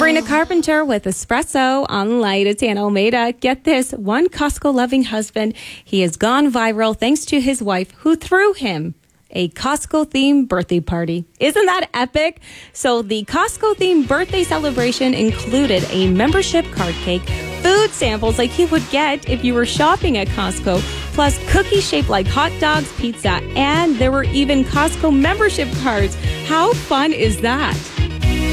Sabrina Carpenter with Espresso on Light. It's Anna Almeida. Get this, one Costco-loving husband, he has gone viral thanks to his wife who threw him a Costco-themed birthday party. Isn't that epic? So the Costco-themed birthday celebration included a membership card cake, food samples like you would get if you were shopping at Costco, plus cookies shaped like hot dogs, pizza, and there were even Costco membership cards. How fun is that?